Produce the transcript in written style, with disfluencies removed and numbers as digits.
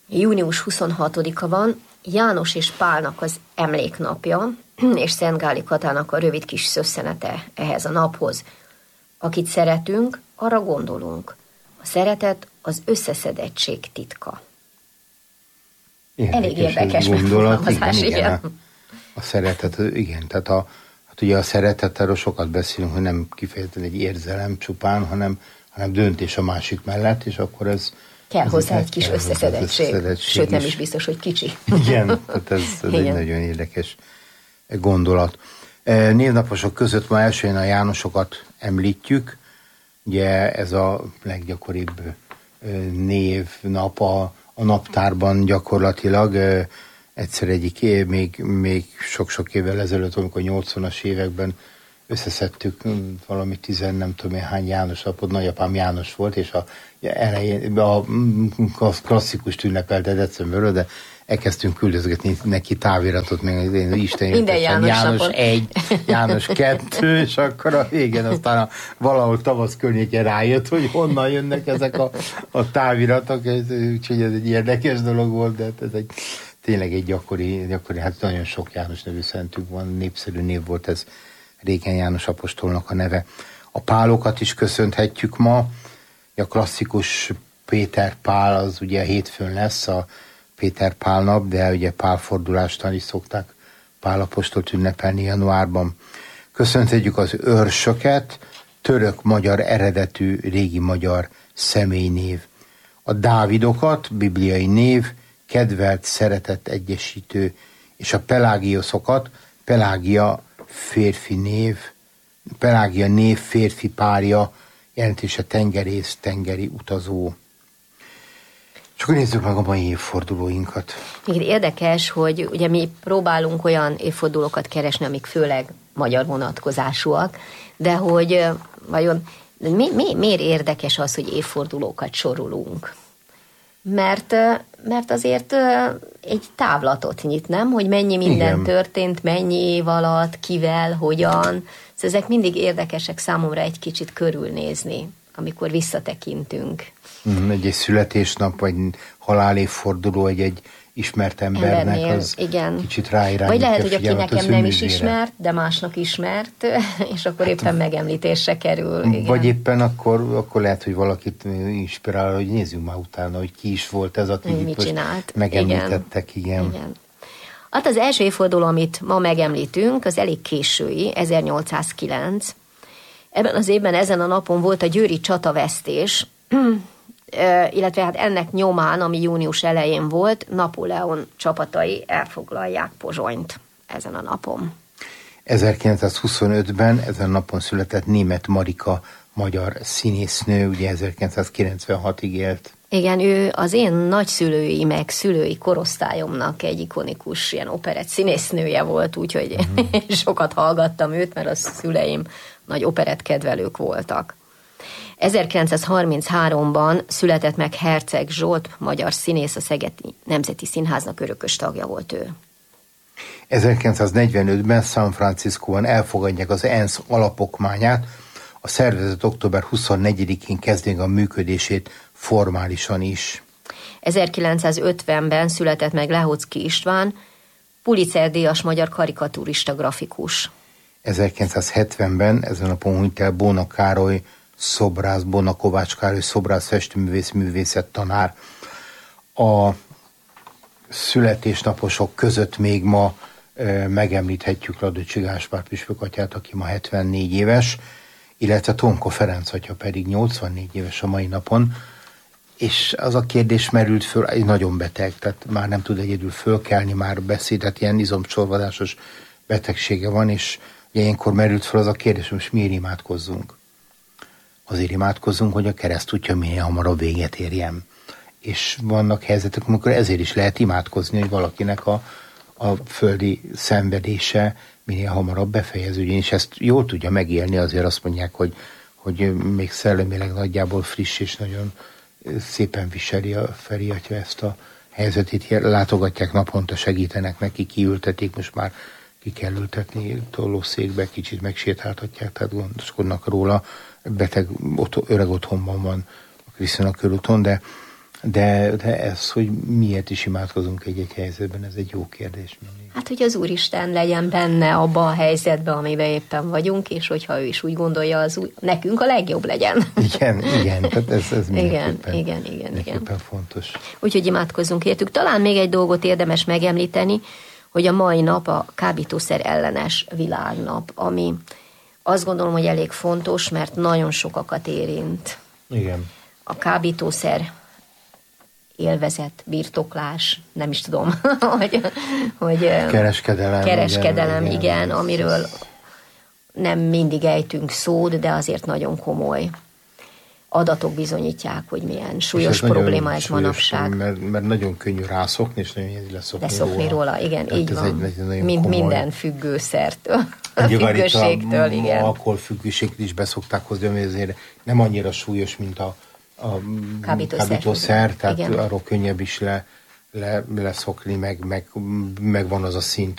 Június 26-a van, János és Pálnak az emléknapja, és Szent Gáli Katának a rövid kis szösszenete ehhez a naphoz. Akit szeretünk, arra gondolunk. A szeretet az összeszedettség titka. Elég érdekes megfogalmazás, igen. A szeretet, igen, tehát ugye a szeretetről sokat beszélünk, hogy nem kifejezetten egy érzelem csupán, hanem döntés a másik mellett, és akkor ez... Kell hozzá egy kis összeszedettség. Sőt, nem is biztos, hogy kicsi. Igen, tehát ez egy nagyon érdekes gondolat. Névnaposok között ma elsően a Jánosokat említjük. Ugye ez a leggyakoribb névnap a naptárban gyakorlatilag. Egyszer egyik még sok-sok évvel ezelőtt, amikor 80-as években összeszedtük valami nem tudom hány János napot, nagyapám János volt, és a klasszikust ünnepelte decemberről, de elkezdtünk küldözgetni neki táviratot, még Isten minden János 1, János 2, és akkor a végén aztán valahol tavasz környéken rájött, hogy honnan jönnek ezek a táviratok, úgyhogy ez egy érdekes dolog volt, de ez tényleg egy gyakori, hát nagyon sok János nevű szentünk van, népszerű név volt ez, régen János apostolnak a neve. A Pálokat is köszönhetjük ma, a klasszikus Péter Pál, az ugye hétfőn lesz a Péter Pál nap, de ugye pálfordulástan is szokták Pál apostolt ünnepelni januárban. Köszönhetjük az őrsöket, török-magyar eredetű régi magyar személynév. A Dávidokat, bibliai név, kedvelt, szeretett egyesítő, és a Pelágioszokat, Pelágia férfi név, Pelágia név férfi párja, jelentése tengerész, tengeri utazó. És akkor nézzük meg a mai évfordulóinkat. Igen, érdekes, hogy ugye mi próbálunk olyan évfordulókat keresni, amik főleg magyar vonatkozásúak, de hogy vajon miért érdekes az, hogy évfordulókat sorolunk? Mert azért egy távlatot nyit, nem? Hogy mennyi minden történt, mennyi év alatt, kivel, hogyan. Szóval ezek mindig érdekesek számomra egy kicsit körülnézni, amikor visszatekintünk. Egy születésnap, vagy halálévforduló egy ismert embernek, az kicsit ráirányítja. Vagy lehet, hogy aki nekem nem is ismert, de másnak ismert, és akkor éppen megemlítésre kerül. Igen. Vagy éppen akkor lehet, hogy valakit inspirál, hogy nézzünk már utána, hogy ki is volt ez, aki mit csinált. Megemlítettek. Igen. Hát az első évforduló, amit ma megemlítünk, az elég késői, 1809. Ebben az évben, ezen a napon volt a győri csatavesztés, illetve hát ennek nyomán, ami június elején volt, Napóleon csapatai elfoglalják Pozsonyt ezen a napon. 1925-ben ezen a napon született Németh Marika magyar színésznő, ugye 1996-ig élt. Igen, ő az én nagyszülői, meg szülői korosztályomnak egy ikonikus ilyen operett színésznője volt, úgyhogy sokat hallgattam őt, mert a szüleim nagy operett kedvelők voltak. 1933-ban született meg Herceg Zsolt, magyar színész, a Szegedi Nemzeti Színháznak örökös tagja volt ő. 1945-ben San Franciscóban elfogadják az ENSZ alapokmányát, a szervezet október 24-én kezdi a működését formálisan is. 1950-ben született meg Lehocki István, Pulitzer-díjas magyar karikaturista grafikus. 1970-ben ezen a napon hunyt el Bóna Károly szobrász, Bóna Kovács Károly szobrász, festőművész, művészettanár. A születésnaposok között még ma megemlíthetjük Radőcsy Gáspár püspökatyát, aki ma 74 éves, illetve Tomko Ferenc atya pedig 84 éves a mai napon, és az a kérdés merült föl, nagyon beteg, tehát már nem tud egyedül fölkelni, már beszéd, tehát ilyen izomcsorvadásos betegsége van, és ugye ilyenkor merült föl az a kérdés, most miért imádkozzunk? Azért imádkozzunk, hogy a keresztútja minél hamarabb véget érjen. És vannak helyzetek, amikor ezért is lehet imádkozni, hogy valakinek a földi szenvedése minél hamarabb befejeződjön, és ezt jól tudja megélni, azért azt mondják, hogy még szellemileg nagyjából friss, és nagyon szépen viseli a Feri atya ezt a helyzetét, látogatják naponta, segítenek neki, kiültetik, most már ki kell ültetni tollószékbe, kicsit megsétáltatják, tehát gondoskodnak róla, beteg öreg otthonban van a Krisztina körúton, de De ez, hogy miért is imádkozunk egy helyzetben, ez egy jó kérdés. Hát, hogy az Úristen legyen benne abba a helyzetben, amiben éppen vagyunk, és hogyha ő is úgy gondolja, nekünk a legjobb legyen. Igen, tehát ez igen. fontos. Úgyhogy imádkozzunk értük. Talán még egy dolgot érdemes megemlíteni, hogy a mai nap a kábítószer ellenes világnap, ami azt gondolom, hogy elég fontos, mert nagyon sokakat érint. Igen. A kábítószer élvezet, birtoklás, nem is tudom, hogy kereskedelem, igen, amiről nem mindig ejtünk szót, de azért nagyon komoly adatok bizonyítják, hogy milyen súlyos probléma ez manapság. Mert nagyon könnyű rászokni, és nagyon könnyű leszokni róla. Igen, tehát így van. Mint komoly... minden függőszertől. A függőségtől, igen. Alkoholfüggőséget is beszokták hozni, ami azért nem annyira súlyos, mint a kábítószer, tehát igen. Arról könnyebb is leszokni, meg van az a szint,